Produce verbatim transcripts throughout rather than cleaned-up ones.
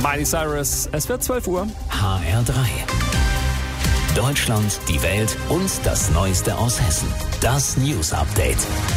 Miley Cyrus, es wird zwölf Uhr. H R drei. Deutschland, die Welt und das Neueste aus Hessen. Das News Update.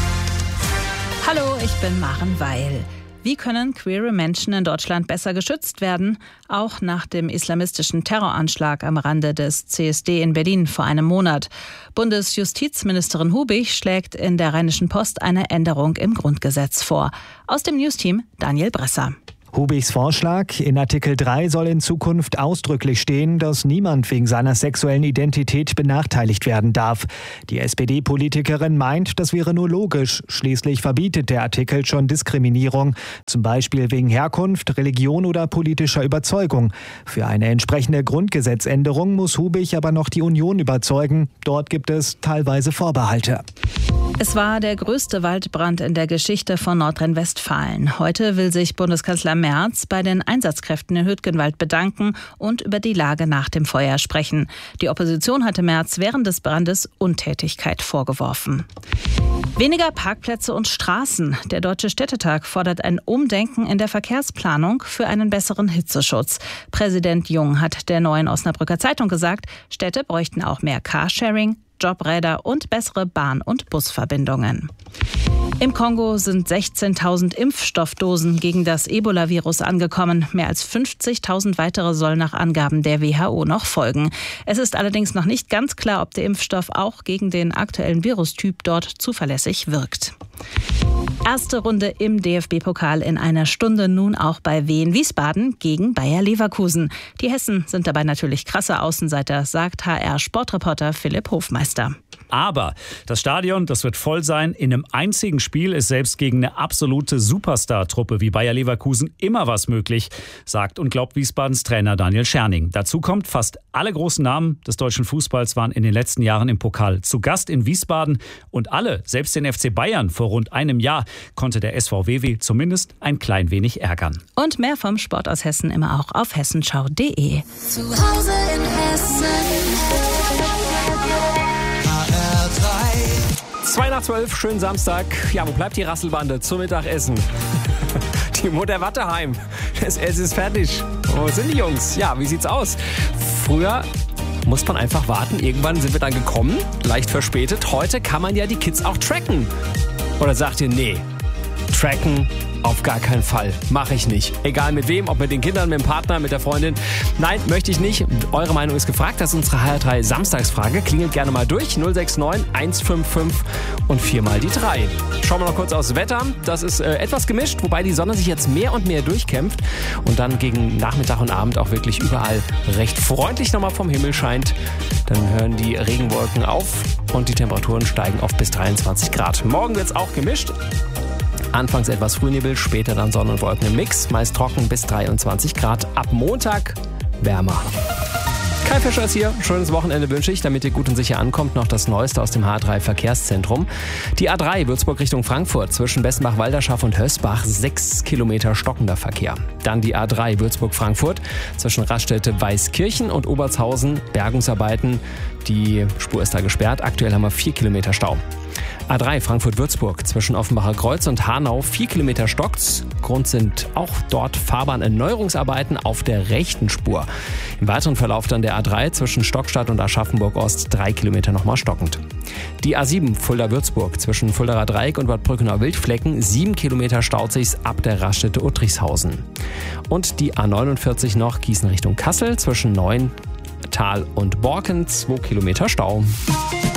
Hallo, ich bin Maren Weil. Wie können queere Menschen in Deutschland besser geschützt werden? Auch nach dem islamistischen Terroranschlag am Rande des C S D in Berlin vor einem Monat. Bundesjustizministerin Hubig schlägt in der Rheinischen Post eine Änderung im Grundgesetz vor. Aus dem Newsteam Daniel Bresser. Hubigs Vorschlag: In Artikel drei soll in Zukunft ausdrücklich stehen, dass niemand wegen seiner sexuellen Identität benachteiligt werden darf. Die S P D-Politikerin meint, das wäre nur logisch. Schließlich verbietet der Artikel schon Diskriminierung, zum Beispiel wegen Herkunft, Religion oder politischer Überzeugung. Für eine entsprechende Grundgesetzänderung muss Hubig aber noch die Union überzeugen. Dort gibt es teilweise Vorbehalte. Es war der größte Waldbrand in der Geschichte von Nordrhein-Westfalen. Heute will sich Bundeskanzler Merz bei den Einsatzkräften in Hüttgenwald bedanken und über die Lage nach dem Feuer sprechen. Die Opposition hatte Merz während des Brandes Untätigkeit vorgeworfen. Weniger Parkplätze und Straßen. Der Deutsche Städtetag fordert ein Umdenken in der Verkehrsplanung für einen besseren Hitzeschutz. Präsident Jung hat der Neuen Osnabrücker Zeitung gesagt, Städte bräuchten auch mehr Carsharing, Jobräder und bessere Bahn- und Busverbindungen. Im Kongo sind sechzehntausend Impfstoffdosen gegen das Ebola-Virus angekommen. Mehr als fünfzigtausend weitere sollen nach Angaben der W H O noch folgen. Es ist allerdings noch nicht ganz klar, ob der Impfstoff auch gegen den aktuellen Virustyp dort zuverlässig wirkt. Erste Runde im D F B-Pokal in einer Stunde, nun auch bei Wien Wiesbaden gegen Bayer Leverkusen. Die Hessen sind dabei natürlich krasse Außenseiter, sagt H R-Sportreporter Philipp Hofmeister. Aber das Stadion, das wird voll sein. In einem einzigen Spiel ist selbst gegen eine absolute Superstar-Truppe wie Bayer Leverkusen immer was möglich, sagt und glaubt Wiesbadens Trainer Daniel Scherning. Dazu kommt, fast alle großen Namen des deutschen Fußballs waren in den letzten Jahren im Pokal zu Gast in Wiesbaden. Und alle, selbst den F C Bayern vor rund einem Jahr, konnte der S V W W zumindest ein klein wenig ärgern. Und mehr vom Sport aus Hessen immer auch auf hessenschau punkt de. Zu Hause in Hessen. Zwei nach zwölf, schönen Samstag. Ja, wo bleibt die Rasselbande zum Mittagessen? Die Mutter Watteheim. Es, es ist fertig. Wo sind die Jungs? Ja, wie sieht's aus? Früher muss man einfach warten. Irgendwann sind wir dann gekommen, leicht verspätet. Heute kann man ja die Kids auch tracken. Oder sagt ihr, nee, tracken auf gar keinen Fall. Mache ich nicht. Egal mit wem, ob mit den Kindern, mit dem Partner, mit der Freundin. Nein, möchte ich nicht. Eure Meinung ist gefragt. Das ist unsere H R drei Samstagsfrage. Klingelt gerne mal durch. null sechs neun eins fünf fünf und viermal die drei. Schauen wir noch kurz aufs Wetter. Das ist äh, etwas gemischt, wobei die Sonne sich jetzt mehr und mehr durchkämpft und dann gegen Nachmittag und Abend auch wirklich überall recht freundlich nochmal vom Himmel scheint. Dann hören die Regenwolken auf und die Temperaturen steigen auf bis dreiundzwanzig Grad. Morgen wird es auch gemischt. Anfangs etwas Frühnebel, später dann Sonne und Wolken im Mix. Meist trocken bis dreiundzwanzig Grad. Ab Montag wärmer. Kai Fischer ist hier. Schönes Wochenende wünsche ich, damit ihr gut und sicher ankommt. Noch das Neueste aus dem H drei Verkehrszentrum. Die A drei Würzburg Richtung Frankfurt zwischen Bessenbach-Walderschaff und Hösbach. Sechs Kilometer stockender Verkehr. Dann die A drei Würzburg-Frankfurt zwischen Raststätte Weißkirchen und Obertshausen. Bergungsarbeiten. Die Spur ist da gesperrt. Aktuell haben wir vier Kilometer Stau. A drei Frankfurt-Würzburg zwischen Offenbacher Kreuz und Hanau, vier Kilometer stockt's. Grund sind auch dort Fahrbahnerneuerungsarbeiten auf der rechten Spur. Im weiteren Verlauf dann der A drei zwischen Stockstadt und Aschaffenburg-Ost, drei Kilometer nochmal stockend. Die A sieben Fulda-Würzburg zwischen Fuldaer Dreieck und Bad Brückenau-Wildflecken, sieben Kilometer staut sich's ab der Raststätte Uttrichshausen. Und die A neunundvierzig noch Gießen Richtung Kassel zwischen Neuental und Borken, zwei Kilometer Stau.